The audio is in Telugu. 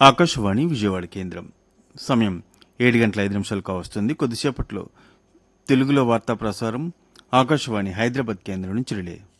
ఆకాశవాణి విజయవాడ కేంద్రం. సమయం 7:05 కావస్తుంది. కొద్దిసేపట్లో తెలుగులో వార్తా ప్రసారం ఆకాశవాణి హైదరాబాద్ కేంద్రం నుంచి రిలే.